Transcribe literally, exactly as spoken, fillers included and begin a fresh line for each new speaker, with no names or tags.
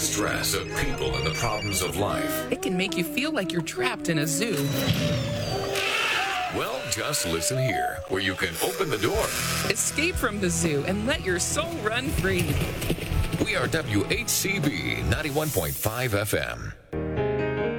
stress of people and the problems of life.
It can make you feel like you're trapped in a zoo.
Well, just listen here, where you can open the door.
Escape from the zoo and let your soul run free.
We are W H C B ninety-one point five F M.